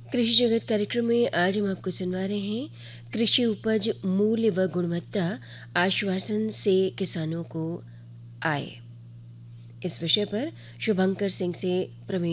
कृषि जगत कार्यक्रम में आज हम आपको सुनवा रहे हैं कृषि उपज मूल्य व गुणवत्ता आश्वासन से किसानों को आय। इस विषय पर शुभंकर सिंह से प्रवीण